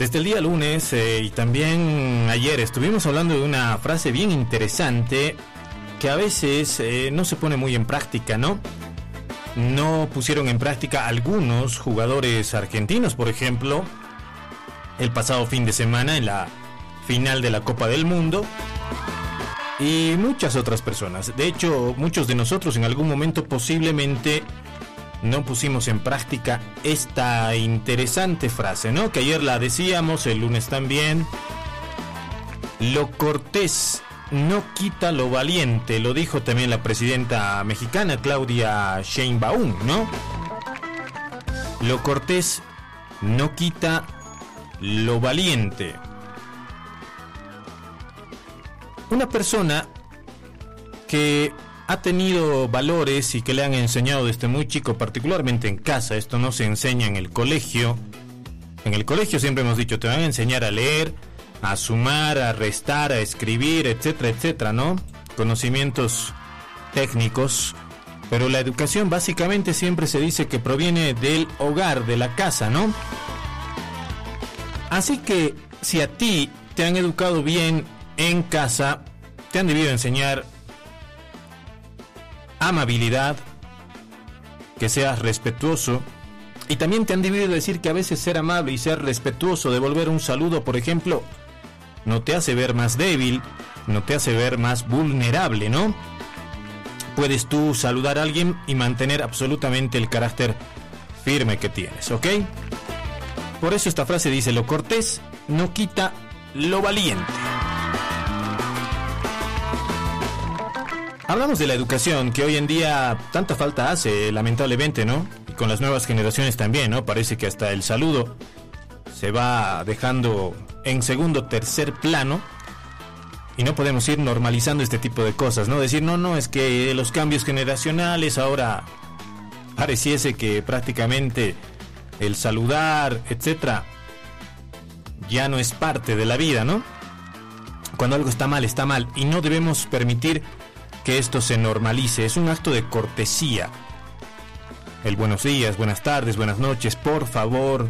Desde el día lunes y también ayer estuvimos hablando de una frase bien interesante que a veces no se pone muy en práctica, ¿no? No pusieron en práctica algunos jugadores argentinos, por ejemplo, el pasado fin de semana en la final de la Copa del Mundo, y muchas otras personas. De hecho, muchos de nosotros en algún momento posiblemente no pusimos en práctica esta interesante frase, ¿no? Que ayer la decíamos, el lunes también. Lo cortés no quita lo valiente, lo dijo también la presidenta mexicana Claudia Sheinbaum, ¿no? Lo cortés no quita lo valiente. Una persona que ha tenido valores y que le han enseñado desde muy chico, particularmente en casa. Esto no se enseña en el colegio. En el colegio siempre hemos dicho, te van a enseñar a leer, a sumar, a restar, a escribir, etcétera, etcétera, ¿no? Conocimientos técnicos. Pero la educación básicamente siempre se dice que proviene del hogar, de la casa, ¿no? Así que si a ti te han educado bien en casa, te han debido enseñar amabilidad, que seas respetuoso, y también te han debido decir que a veces ser amable y ser respetuoso, devolver un saludo, por ejemplo, no te hace ver más débil, no te hace ver más vulnerable, ¿no? Puedes tú saludar a alguien y mantener absolutamente el carácter firme que tienes, ¿ok? Por eso esta frase dice, lo cortés no quita lo valiente. Hablamos de la educación, que hoy en día tanta falta hace, lamentablemente, ¿no? Y con las nuevas generaciones también, ¿no? Parece que hasta el saludo se va dejando en segundo, tercer plano, y no podemos ir normalizando este tipo de cosas, ¿no? Decir, no, es que los cambios generacionales ahora pareciese que prácticamente el saludar, etcétera, ya no es parte de la vida, ¿no? Cuando algo está mal, y no debemos permitir que esto se normalice. Es un acto de cortesía. El buenos días, buenas tardes, buenas noches, por favor,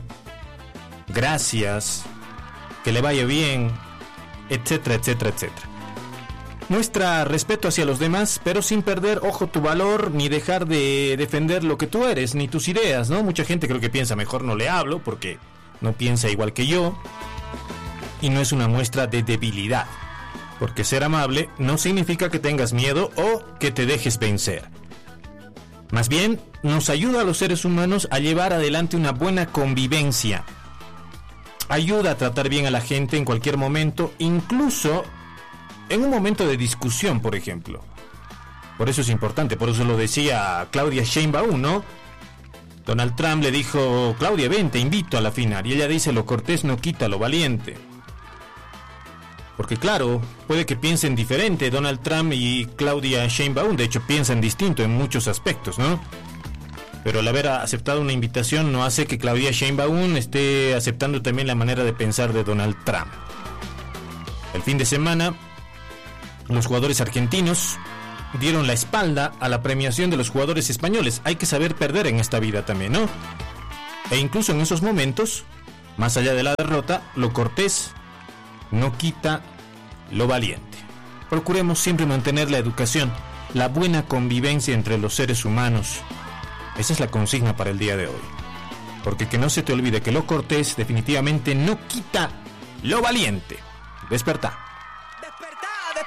gracias, que le vaya bien, etcétera, etcétera, etcétera. Muestra respeto hacia los demás, pero sin perder, ojo, tu valor, ni dejar de defender lo que tú eres, ni tus ideas, ¿no? Mucha gente creo que piensa, mejor no le hablo, porque no piensa igual que yo, y no es una muestra de debilidad. Porque ser amable no significa que tengas miedo o que te dejes vencer. Más bien, nos ayuda a los seres humanos a llevar adelante una buena convivencia. Ayuda a tratar bien a la gente en cualquier momento, incluso en un momento de discusión, por ejemplo. Por eso es importante, por eso lo decía Claudia Sheinbaum, ¿no? Donald Trump le dijo, Claudia, ven, te invito a la final. Y ella dice, lo cortés no quita lo valiente. Porque claro, puede que piensen diferente Donald Trump y Claudia Sheinbaum, de hecho piensan distinto en muchos aspectos, ¿no? Pero el haber aceptado una invitación no hace que Claudia Sheinbaum esté aceptando también la manera de pensar de Donald Trump. El fin de semana, los jugadores argentinos dieron la espalda a la premiación de los jugadores españoles. Hay que saber perder en esta vida también, ¿no? E incluso en esos momentos, más allá de la derrota, lo cortés no quita lo valiente. Procuremos siempre mantener la educación, la buena convivencia entre los seres humanos. Esa es la consigna para el día de hoy. Porque que no se te olvide que lo cortés definitivamente no quita lo valiente. Despertá.